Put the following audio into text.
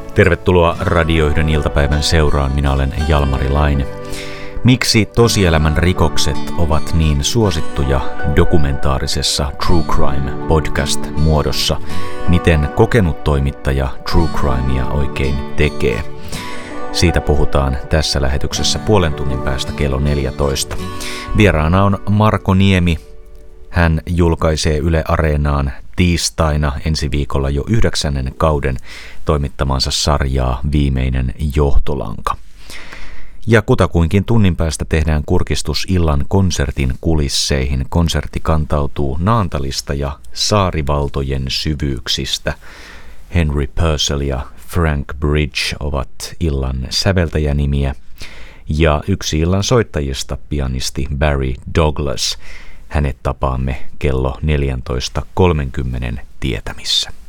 Tervetuloa Radioyhden iltapäivän seuraan. Minä olen Jalmari Laine. Miksi tosielämän rikokset ovat niin suosittuja dokumentaarisessa True Crime podcast-muodossa? Miten kokenut toimittaja True Crimea oikein tekee? Siitä puhutaan tässä lähetyksessä puolen tunnin päästä kello 14. Vieraana on Marko Niemi. Hän julkaisee Yle Areenaan tiistaina ensi viikolla jo 9. kauden toimittamansa sarjaa Viimeinen johtolanka. Ja kutakuinkin tunnin päästä tehdään kurkistus illan konsertin kulisseihin. Konsertti kantautuu Naantalista ja saarivaltojen syvyyksistä. Henry Purcell ja Frank Bridge ovat illan säveltäjänimiä. Ja yksi illan soittajista, pianisti Barry Douglas. Hänet tapaamme kello 14.30 tietämissä.